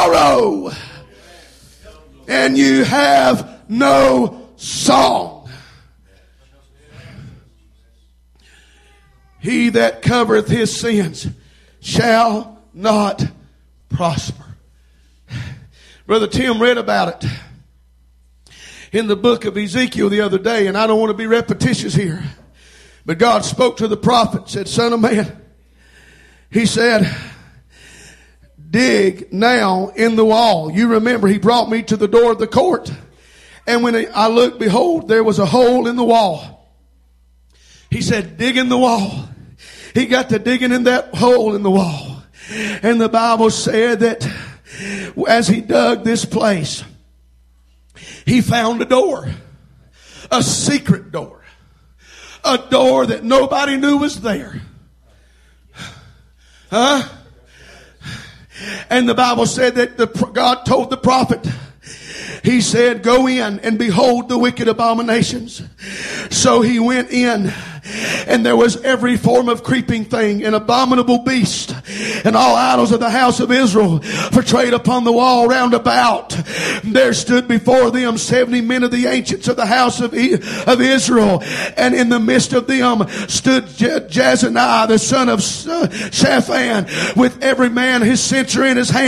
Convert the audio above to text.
sorrow, and you have no song. He that covereth his sins shall not prosper. Brother Tim read about it in the book of Ezekiel the other day, and I don't want to be repetitious here, but God spoke to the prophet, said, son of man, he said, dig now in the wall. You remember he brought me to the door of the court, and when I looked, behold, there was a hole in the wall. He said, dig in the wall. He got to digging in that hole in the wall, and the Bible said that as he dug this place, he found a door, a secret door, a door that nobody knew was there. Huh? And the Bible said that God told the prophet, he said, go in and behold the wicked abominations. So he went in, and there was every form of creeping thing, an abominable beast, and all idols of the house of Israel portrayed upon the wall round about. There stood before them 70 men of the ancients of the house of Israel, and in the midst of them stood Jazaniah, the son of Shaphan, with every man his censer in his hand.